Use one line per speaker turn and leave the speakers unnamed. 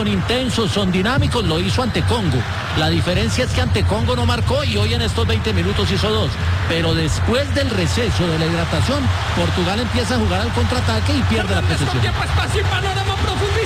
son intensos, son dinámicos, lo hizo ante Congo. La diferencia es que ante Congo no marcó y hoy en estos 20 minutos hizo 2. Pero después del receso de la hidratación, Portugal empieza a jugar al contraataque y pierde la posesión.